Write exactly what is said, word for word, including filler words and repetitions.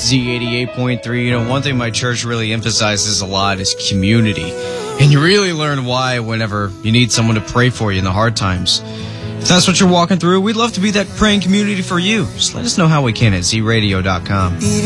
Z eighty-eight point three. You know, one thing my church really emphasizes a lot is community. And you really learn why whenever you need someone to pray for you in the hard times. If that's what you're walking through, we'd love to be that praying community for you. Just let us know how we can at z radio dot com.